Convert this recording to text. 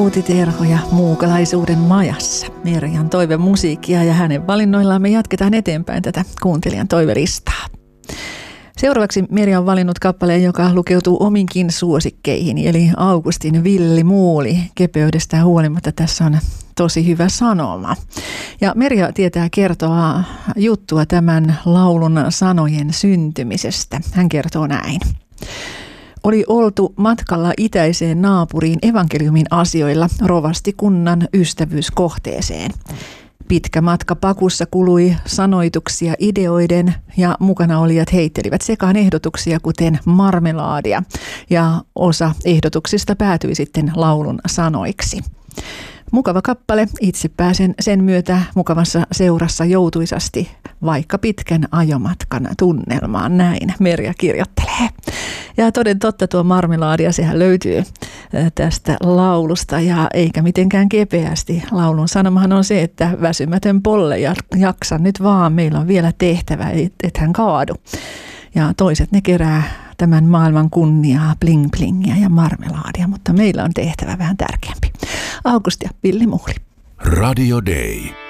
Outi Terho ja Muukalaisuuden majassa. Merjan toivemusiikkia ja hänen valinnoillaan me jatketaan eteenpäin tätä kuuntelijan toivelistaa. Seuraavaksi Merja on valinnut kappaleen, joka lukeutuu ominkin suosikkeihin, eli Augustin Villi Muuli. Kepeydestään huolimatta tässä on tosi hyvä sanoma. Ja Merja tietää kertoa juttua tämän laulun sanojen syntymisestä. Hän kertoo näin. Oli oltu matkalla itäiseen naapuriin evankeliumin asioilla rovastikunnan ystävyyskohteeseen. Pitkä matka pakussa kului sanoituksia ideoiden ja mukana olijat heittelivät sekaan ehdotuksia kuten marmelaadia ja osa ehdotuksista päätyi sitten laulun sanoiksi. Mukava kappale, itse pääsen sen myötä mukavassa seurassa joutuisasti vaikka pitkän ajomatkan tunnelmaan, näin Merja kirjoittelee. Ja toden totta tuo marmelaadia, sehän löytyy tästä laulusta ja eikä mitenkään kepeästi. Laulun sanomahan on se, että väsymätön polle ja jaksa nyt vaan, meillä on vielä tehtävä, ethän kaadu. Ja toiset ne kerää tämän maailman kunniaa, bling blingiä ja marmelaadia, mutta meillä on tehtävä vähän tärkeämpi. August ja Villi Muuli. Radio Day.